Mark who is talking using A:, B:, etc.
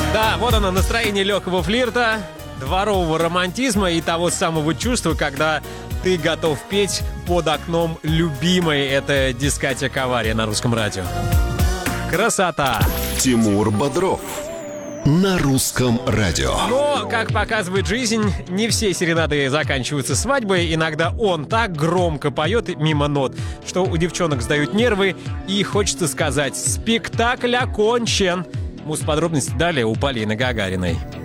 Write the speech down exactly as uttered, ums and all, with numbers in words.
A: Да, вот оно, настроение легкого флирта, дворового романтизма и того самого чувства, когда ты готов петь под окном любимой. Это дискотека «Авария» на Русском радио. Красота!
B: Тимур Бодров на Русском радио.
A: Но, как показывает жизнь, не все серенады заканчиваются свадьбой. Иногда он так громко поет мимо нот, что у девчонок сдают нервы, и хочется сказать: спектакль окончен. Муз-подробности далее у Полины Гагариной.